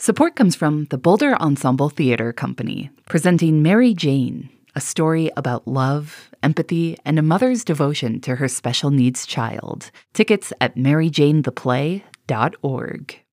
Support comes from the Boulder Ensemble Theater Company, presenting Mary Jane, a story about love, empathy, and a mother's devotion to her special needs child. Tickets at maryjanetheplay.org.